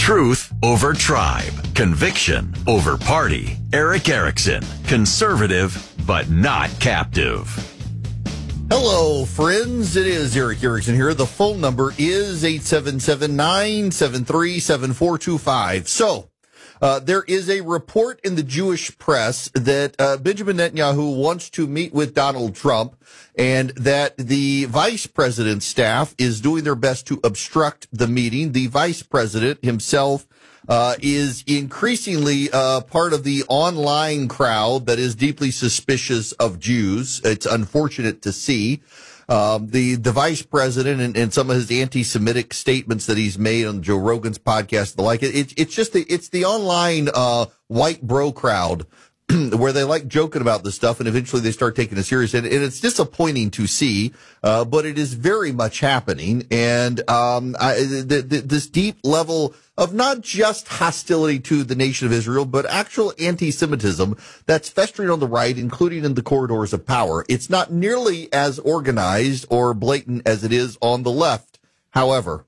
Truth over tribe. Conviction over party. Erick Erickson. Conservative, but not captive. Hello, friends. It is Erick Erickson here. The phone number is 877-973-7425. So, there is a report in the Jewish press that Benjamin Netanyahu wants to meet with Donald Trump and that the vice president's staff is doing their best to obstruct the meeting. The vice president himself is increasingly part of the online crowd that is deeply suspicious of Jews. It's unfortunate to see. The vice president and some of his anti-Semitic statements that he's made on Joe Rogan's podcast, the like, it's the online white bro crowd where they like joking about this stuff and eventually they start taking it serious. And it's disappointing to see, but it is very much happening. And this deep level of not just hostility to the nation of Israel, but actual anti-Semitism that's festering on the right, including in the corridors of power. It's not nearly as organized or blatant as it is on the left. However,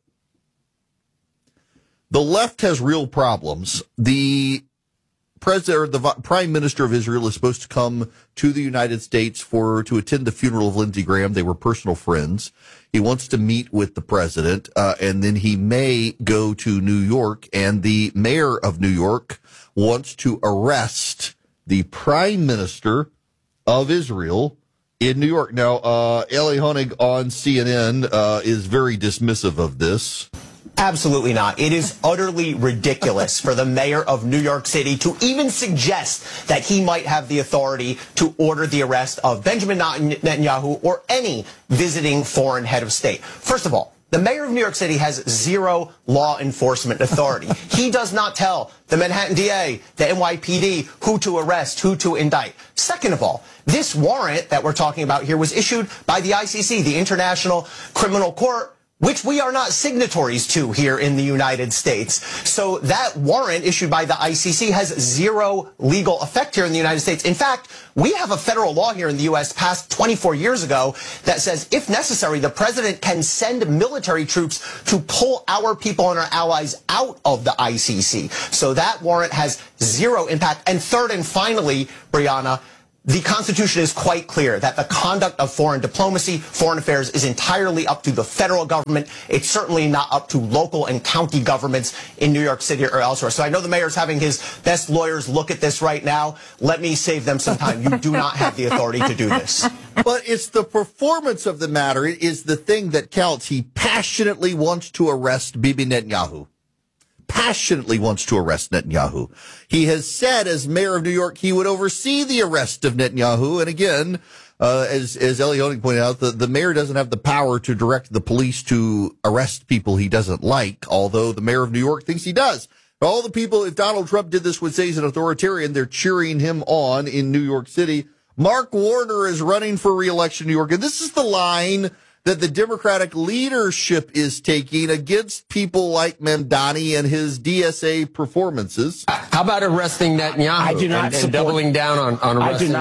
the left has real problems. The president, or the prime minister of Israel, is supposed to come to the United States to attend the funeral of Lindsey Graham. They were personal friends. He wants to meet with the president, and then he may go to New York, and the mayor of New York wants to arrest the prime minister of Israel in New York. Now, Eli Honig on CNN is very dismissive of this. Absolutely not. It is utterly ridiculous for the mayor of New York City to even suggest that he might have the authority to order the arrest of Benjamin Netanyahu or any visiting foreign head of state. First of all, the mayor of New York City has zero law enforcement authority. He does not tell the Manhattan DA, the NYPD, who to arrest, who to indict. Second of all, this warrant that we're talking about here was issued by the ICC, the International Criminal Court, which we are not signatories to here in the United States. So that warrant issued by the ICC has zero legal effect here in the United States. In fact, we have a federal law here in the U.S. passed 24 years ago that says, if necessary, the president can send military troops to pull our people and our allies out of the ICC. So that warrant has zero impact. And third and finally, Brianna, the Constitution is quite clear that the conduct of foreign diplomacy, foreign affairs, is entirely up to the federal government. It's certainly not up to local and county governments in New York City or elsewhere. So I know the mayor's having his best lawyers look at this right now. Let me save them some time. You do not have the authority to do this. But it's the performance of the matter. It is the thing that counts. He passionately wants to arrest Bibi Netanyahu. Passionately wants to arrest Netanyahu. He has said, as mayor of New York, he would oversee the arrest of Netanyahu. And again, as Eli Honig pointed out, the mayor doesn't have the power to direct the police to arrest people he doesn't like, although the mayor of New York thinks he does. All the people, if Donald Trump did this, would say he's an authoritarian. They're cheering him on in New York City. Mark Warner is running for re-election in New York. And this is the line that the Democratic leadership is taking against people like Mamdani and his DSA performances. How about arresting Netanyahu I do not and doubling down on arresting?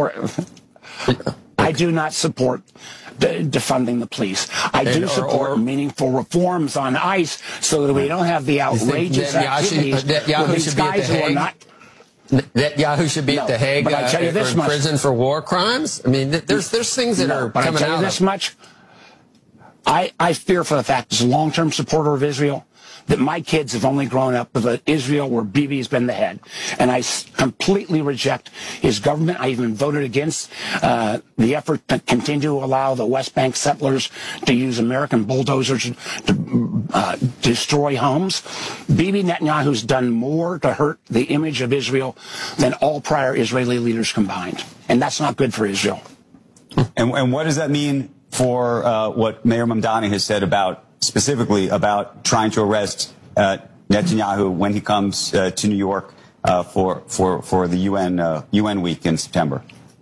I do not support defunding the police. I do support meaningful reforms on ICE so that we don't have the outrageous activities with these guys who are not. Netanyahu should be at The Hague but I tell you this in prison for war crimes. I mean, there's things that are coming out. But I tell you this much. I fear for the fact, as a long-term supporter of Israel, that my kids have only grown up with Israel where Bibi's been the head. And I completely reject his government. I even voted against the effort to continue to allow the West Bank settlers to use American bulldozers to destroy homes. Bibi Netanyahu's done more to hurt the image of Israel than all prior Israeli leaders combined. And that's not good for Israel. And what does that mean for what Mayor Mamdani has said specifically about trying to arrest Netanyahu when he comes to New York for the UN week in September?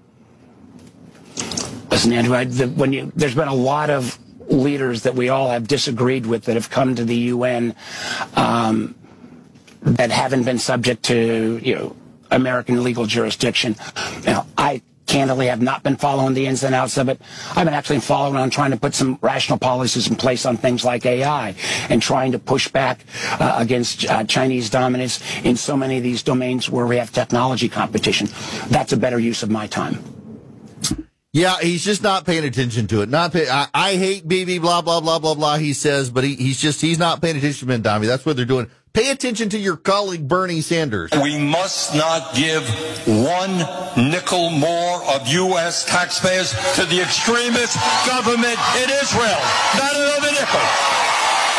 Listen, Andrew, there's been a lot of leaders that we all have disagreed with that have come to the UN that haven't been subject to American legal jurisdiction. Now, I candidly have not been following the ins and outs of it. I've been actually following on trying to put some rational policies in place on things like AI and trying to push back against Chinese dominance in so many of these domains where we have technology competition. That's a better use of my time. Yeah, he's just not paying attention to it. I hate Bibi, blah, blah, blah, blah, blah, he says, but he's not paying attention to Mamdani. That's what they're doing. Pay attention to your colleague, Bernie Sanders. We must not give one nickel more of U.S. taxpayers to the extremist government in Israel. Not another nickel.